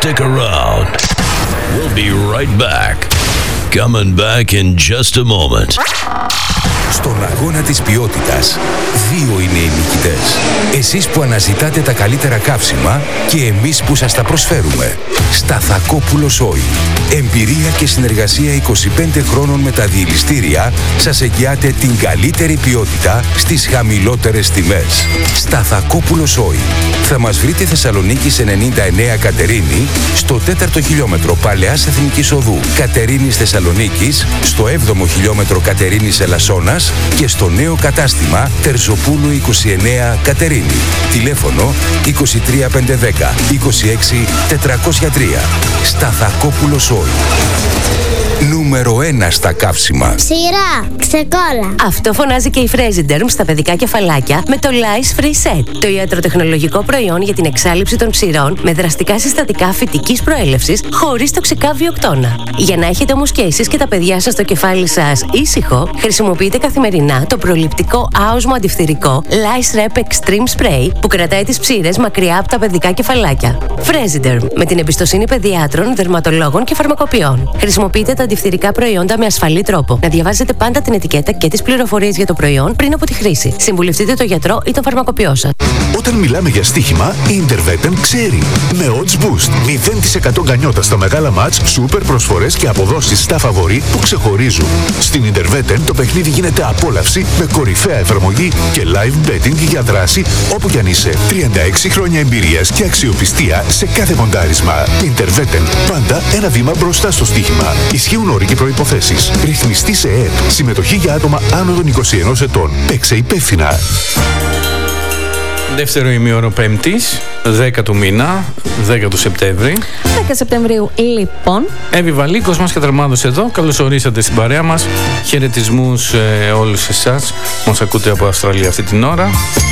Stick around. We'll be right back. Coming back in just a moment. Στον αγώνα της ποιότητας, δύο είναι οι νικητές. Εσείς που αναζητάτε τα καλύτερα καύσιμα και εμείς που σας τα προσφέρουμε. Σταθακόπουλος Oil. Εμπειρία και συνεργασία 25 χρόνων με τα διελιστήρια σας εγγυάται την καλύτερη ποιότητα στις χαμηλότερες τιμές. Σταθακόπουλος Oil. Θα μας βρείτε Θεσσαλονίκη 99 Κατερίνη, στο 4ο χιλιόμετρο Παλαιάς Εθνικής Οδού Κατερίνης Θεσσαλονίκης, στο 7ο χιλιόμετρο Κατερίνης Ελασσόνας και στο νέο κατάστημα Τερζοπούλου 29 Κατερίνη. Τηλέφωνο 23510 26 403. Σταθακόπουλος Oil. Νούμερο 1 στα καύσιμα. Σειρά, ξεκόλα. Αυτό φωνάζει και η Fresiderm στα παιδικά κεφαλάκια με το Lice Free Set. Το ιατροτεχνολογικό προϊόν για την εξάλειψη των ψηρών με δραστικά συστατικά φυτικής προέλευσης χωρίς τοξικά βιοκτώνα. Για να έχετε όμως και εσείς και τα παιδιά σας το κεφάλι σας ήσυχο, χρησιμοποιείτε καθημερινά το προληπτικό άοσμο αντιφθυρικό Lice Rep Extreme Spray που κρατάει τις ψήρες μακριά από τα παιδικά κεφαλάκια. Fresiderm, με την εμπιστοσύνη παιδιάτρων, δερματολόγων και φαρμακοποιών. Χρησιμοποιείτε τα αντιφθυρικά προϊόντα με ασφαλή τρόπο. Να διαβάζετε πάντα την ετικέτα και τις πληροφορίες για το προϊόν πριν από τη χρήση. Συμβουλευτείτε τον γιατρό ή τον φαρμακοποιό σας. Όταν μιλάμε για στοίχημα, η Intervetem ξέρει. Με Odds Boost, 0% γκανιότα στα μεγάλα μάτς, σούπερ προσφορές και αποδόσεις στα φαβορί που ξεχωρίζουν. Στην Intervetem το παιχνίδι γίνεται απόλαυση με κορυφαία εφαρμογή και live betting για δράση όπου κι αν είσαι. 36 χρόνια εμπειρίας και αξιοπιστία σε κάθε μοντάρισμα. Intervetem, πάντα ένα βήμα μπροστά στο στοίχημα. Ισχύουν όροι και προϋποθέσεις. Ρυθμιστή σε ΕΕΠ. Συμμετοχή για άτομα άνω των 21 ετών. Παίξε υπεύθυνα. Δεύτερο ημίωρο Πέμπτης, 10 του μήνα, 10 του Σεπτέμβρη. 10 Σεπτεμβρίου, λοιπόν. Εύη Βαλίκος μας και Δραμάδος εδώ. Καλώς ορίσατε στην παρέα μας. Χαιρετισμούς όλους εσάς που μας ακούτε από Αυστραλία αυτή την ώρα.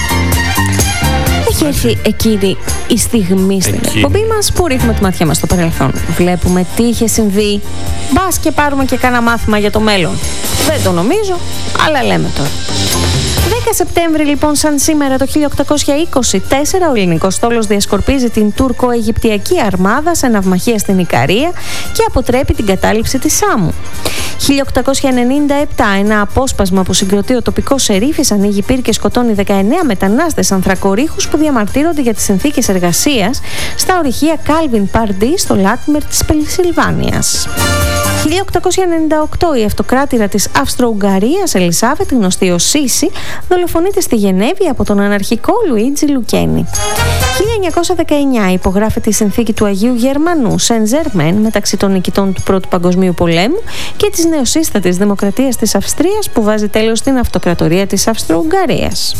Έχει έρθει εκείνη η στιγμή στην εκπομπή μας που ρίχνουμε τη ματιά μας στο παρελθόν. Βλέπουμε τι είχε συμβεί. Μπας και πάρουμε και κάνα μάθημα για το μέλλον. Δεν το νομίζω, αλλά λέμε τώρα. 10 Σεπτέμβρη λοιπόν, σαν σήμερα το 1824, ο ελληνικός στόλος διασκορπίζει την τουρκο-αιγυπτιακή αρμάδα σε ναυμαχία στην Ικαρία και αποτρέπει την κατάληψη της Σάμου. 1897, ένα απόσπασμα που συγκροτεί ο τοπικός σερίφης ανοίγει πύρ και σκοτώνει 19 μετανάστες ανθρακορίχους που διαμαρτύρονται για τις συνθήκες εργασίας στα ορυχεία Calvin Pardee στο Λάτιμερ της Πενσιλβάνιας. 1898, η αυτοκράτηρα της Αυστρο-Ουγγαρίας Ελισάβετ, γνωστή ως Σίση, δολοφονείται στη Γενέβη από τον αναρχικό Λουίτζι Λουκένι. 1919, υπογράφεται η συνθήκη του Αγίου Γερμανού Σεν Ζερμέν μεταξύ των νικητών του Πρώτου Παγκοσμίου Πολέμου και της νεοσύστατης Δημοκρατίας της Αυστρίας που βάζει τέλος στην αυτοκρατορία της Αυστρο-Ουγγαρίας.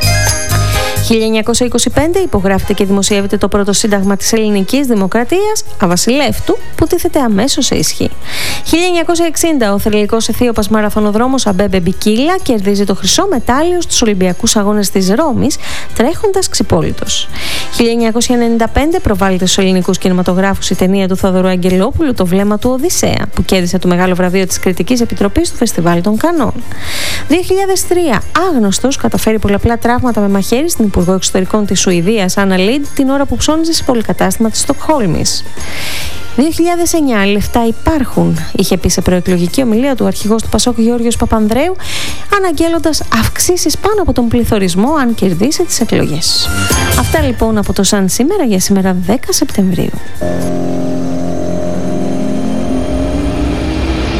1925 υπογράφεται και δημοσιεύεται το πρώτο σύνταγμα της Ελληνικής Δημοκρατίας, αβασιλεύτου, που τίθεται αμέσως σε ισχύ. 1960 ο θρυλικός αιθίωπας μαραθωνοδρόμος Αμπέμπε Μπικίλα κερδίζει το χρυσό μετάλλιο στους Ολυμπιακούς Αγώνες της Ρώμης, τρέχοντας ξυπόλυτος. 1995 προβάλλεται στους ελληνικούς κινηματογράφους η ταινία του Θοδωρού Αγγελόπουλου «Το βλέμμα του Οδυσσέα», που κέρδισε το μεγάλο βραβείο της Κριτικής Επιτροπής του Φεστιβάλ των Κανών. 2003 άγνωστος καταφέρει πολλαπλά τραύματα με μαχαίρι στην Υπουργό Εξωτερικών της Σουηδίας Άννα Λίντ την ώρα που ψώνιζε σε πολυκατάστημα της Στοκχόλμης. 2009, λεφτά υπάρχουν, είχε πει σε προεκλογική ομιλία του αρχηγός του Πασόκ Γιώργος Παπανδρέου, αναγγέλλοντας αυξήσεις πάνω από τον πληθωρισμό αν κερδίσει τις εκλογές. Αυτά λοιπόν από το Σαν σήμερα για σήμερα 10 Σεπτεμβρίου.